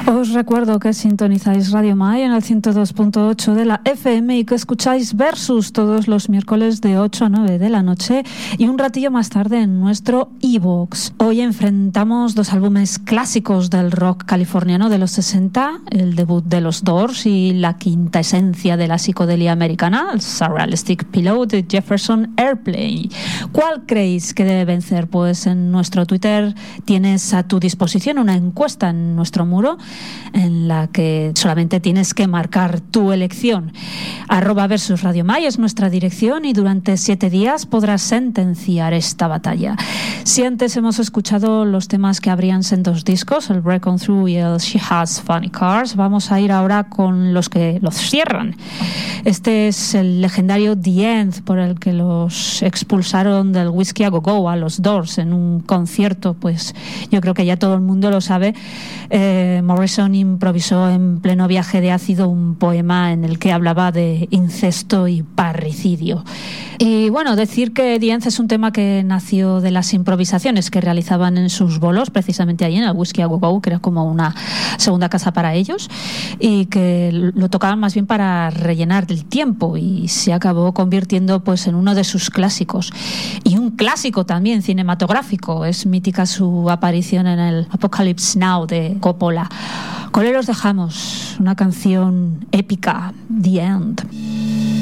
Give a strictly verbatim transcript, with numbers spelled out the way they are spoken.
Os recuerdo que sintonizáis Radio Mai en el ciento dos punto ocho de la F M y que escucháis Versus todos los miércoles de ocho a nueve de la noche y un ratillo más tarde en nuestro iVoox. Hoy enfrentamos dos álbumes clásicos del rock californiano de los sesenta, el debut de los Doors y la quinta esencia de la psicodelia americana, el Surrealistic Pillow de Jefferson Airplane. ¿Cuál creéis que debe vencer? Pues en nuestro Twitter tienes a tu disposición una encuesta en nuestro muro en la que solamente tienes que marcar tu elección. Arroba Versus Radio Mai es nuestra dirección y durante siete días podrás sentenciar esta batalla. Si antes hemos escuchado los temas que abrían sendos discos, el Break On Through y el She Has Funny Cars, vamos a ir ahora con los que los cierran. Este es el legendario The End, por el que los expulsaron del Whiskey A Go Go a los Doors en un concierto. Pues yo creo que ya todo el mundo lo sabe. eh, Morrison improvisó en pleno viaje de ácido un poema en el que hablaba de incesto y parricidio. Y bueno, decir que The End es un tema que nació de las improvisaciones que realizaban en sus bolos, precisamente ahí en el Whiskey A Go Go, que era como una segunda casa para ellos, y que lo tocaban más bien para rellenar el tiempo, y se acabó convirtiendo pues en uno de sus clásicos. Y un clásico también cinematográfico, es mítica su aparición en el Apocalypse Now de Coppola. Con él os dejamos una canción épica, The End.